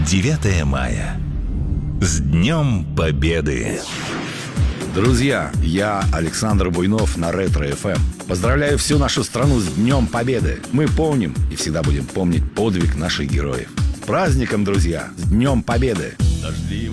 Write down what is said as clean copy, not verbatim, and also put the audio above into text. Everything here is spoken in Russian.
9 мая. С Днем Победы! Друзья, я Александр Буйнов на Ретро-ФМ. Поздравляю всю нашу страну с Днем Победы. Мы помним и всегда будем помнить подвиг наших героев. С праздником, друзья! С Днем Победы!